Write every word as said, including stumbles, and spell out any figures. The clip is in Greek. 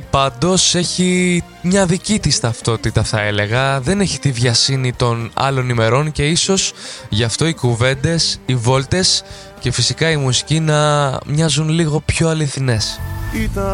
Πάντως έχει μια δική της ταυτότητα, θα έλεγα. Δεν έχει τη βιασύνη των άλλων ημερών και ίσως γι' αυτό οι κουβέντες, οι βόλτες και φυσικά η μουσική να μοιάζουν λίγο πιο αληθινές.